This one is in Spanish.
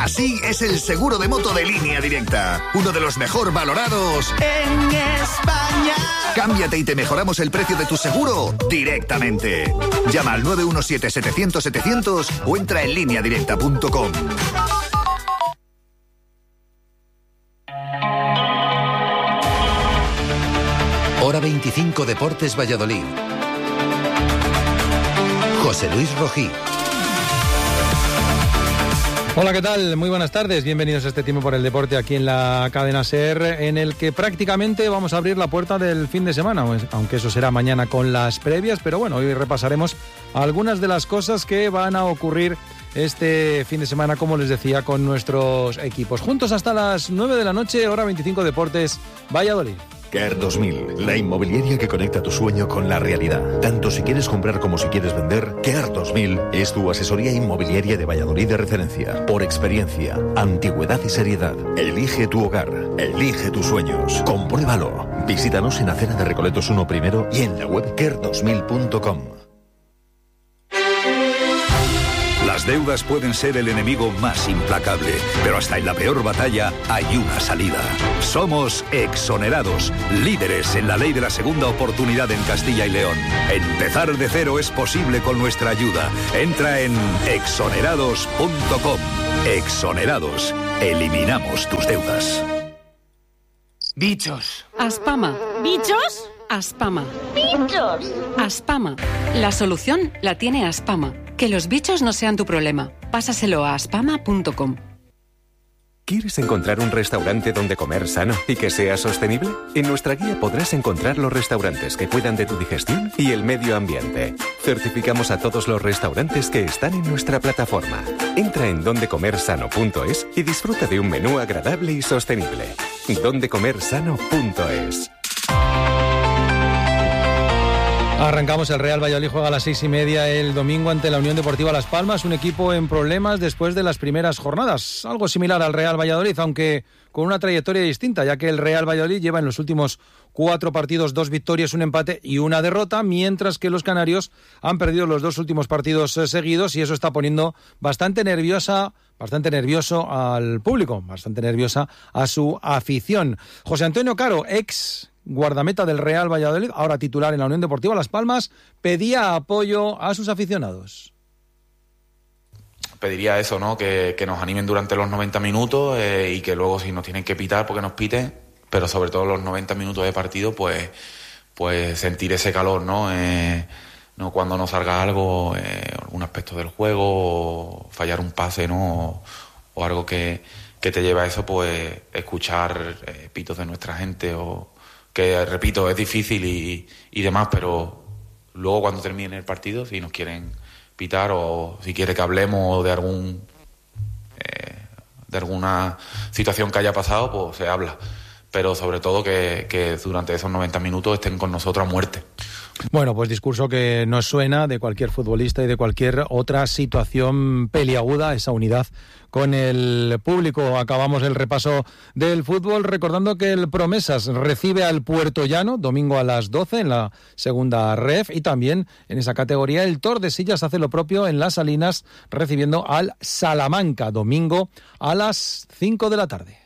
Así es el seguro de moto de Línea Directa, uno de los mejor valorados en España. Cámbiate y te mejoramos el precio de tu seguro directamente. Llama al 917-700-700 o entra en lineadirecta.com. Hora 25 Deportes Valladolid. José Luis Rojí. Hola, ¿qué tal? Muy buenas tardes. Bienvenidos a este tiempo por el deporte aquí en la cadena SER, en el que prácticamente vamos a abrir la puerta del fin de semana, aunque eso será mañana con las previas, pero bueno, hoy repasaremos algunas de las cosas que van a ocurrir este fin de semana, como les decía, con nuestros equipos. Juntos hasta las 9 de la noche, hora 25 Deportes Valladolid. Care 2000, la inmobiliaria que conecta tu sueño con la realidad. Tanto si quieres comprar como si quieres vender, Care 2000 es tu asesoría inmobiliaria de Valladolid de referencia. Por experiencia, antigüedad y seriedad. Elige tu hogar, elige tus sueños. Compruébalo. Visítanos en Acera de Recoletos 1 primero y en la web care2000.com. Las deudas pueden ser el enemigo más implacable, pero hasta en la peor batalla hay una salida. Somos Exonerados, líderes en la ley de la segunda oportunidad en Castilla y León. Empezar de cero es posible con nuestra ayuda. Entra en exonerados.com. Exonerados. Eliminamos tus deudas. Bichos. Aspama. ¿Bichos? Aspama. ¡Bichos! Aspama. La solución la tiene Aspama. Que los bichos no sean tu problema. Pásaselo a aspama.com. ¿Quieres encontrar un restaurante donde comer sano y que sea sostenible? En nuestra guía podrás encontrar los restaurantes que cuidan de tu digestión y el medio ambiente. Certificamos a todos los restaurantes que están en nuestra plataforma. Entra en dondecomersano.es y disfruta de un menú agradable y sostenible. dondecomersano.es. Arrancamos. El Real Valladolid juega a las 6:30 el domingo ante la Unión Deportiva Las Palmas, un equipo en problemas después de las primeras jornadas. Algo similar al Real Valladolid, aunque con una trayectoria distinta, ya que el Real Valladolid lleva en los últimos 4 partidos 2 victorias, un empate y una derrota, mientras que los canarios han perdido los 2 últimos partidos seguidos, y eso está poniendo bastante nervioso al público, bastante nerviosa a su afición. José Antonio Caro, ex guardameta del Real Valladolid, ahora titular en la Unión Deportiva Las Palmas, pedía apoyo a sus aficionados. Pediría eso, ¿no? Que nos animen durante los 90 minutos y que luego, si nos tienen que pitar, porque nos piten, pero sobre todo los 90 minutos de partido, pues sentir ese calor, ¿no? No cuando nos salga algo, algún aspecto del juego, o fallar un pase, ¿no? O algo que te lleva a eso, pues escuchar pitos de nuestra gente, o que, repito, es difícil y demás, pero luego cuando termine el partido, si nos quieren pitar o si quiere que hablemos de alguna situación que haya pasado, pues se habla. Pero sobre todo que durante esos 90 minutos estén con nosotros a muerte. Bueno, pues discurso que nos suena de cualquier futbolista y de cualquier otra situación peliaguda, esa unidad con el público. Acabamos el repaso del fútbol recordando que el Promesas recibe al Puertollano domingo a las 12 en la segunda ref, y también en esa categoría el Tordesillas hace lo propio en Las Salinas recibiendo al Salamanca domingo a las 5 de la tarde.